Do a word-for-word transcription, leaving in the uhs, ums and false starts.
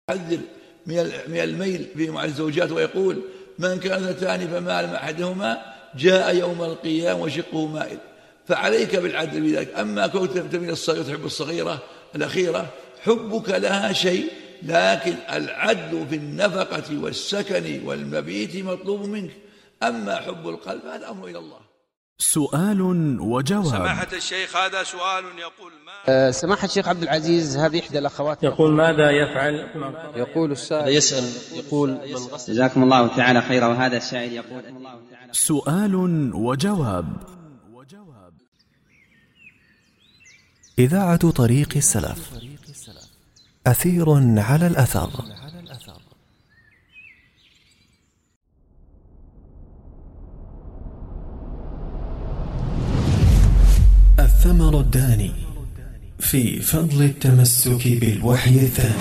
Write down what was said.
يحذر من الميل في مع الزوجات ويقول من كان اثنتان فمال مع أحدهما جاء يوم القيامة وشقه مائل. فعليك بالعدل بذلك. أما كنت تميل الصغيرة تحب الصغيرة الأخيرة حبك لها شيء، لكن العدل في النفقة والسكن والمبيت مطلوب منك. أما حب القلب هذا أمر إلى الله. سؤال وجواب. سماحة الشيخ هذا سؤال يقول ما أه سماحة الشيخ عبد العزيز، هذه إحدى الأخوات يقول ماذا يفعل؟ يقول السائل يسأل يقول من غسل. جزاكم الله تعالى خيرا. وهذا السائل يقول سؤال وجواب. إذاعة طريق السلف، أثير على الأثر. الثمر الداني في فضل التمسك بالوحي الثاني.